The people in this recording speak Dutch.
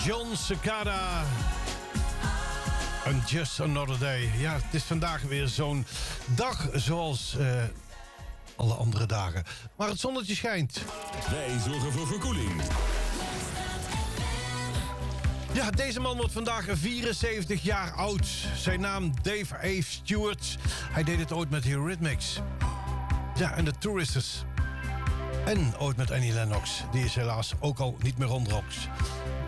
John Cicada. And Just Another Day. Ja, het is vandaag weer zo'n dag zoals alle andere dagen. Maar het zonnetje schijnt. Wij zorgen voor verkoeling. Ja, deze man wordt vandaag 74 jaar oud. Zijn naam Dave A. Stewart. Hij deed het ooit met The Eurythmics. Ja, en de Tourists. En ooit met Annie Lennox. Die is helaas ook al niet meer onder ons.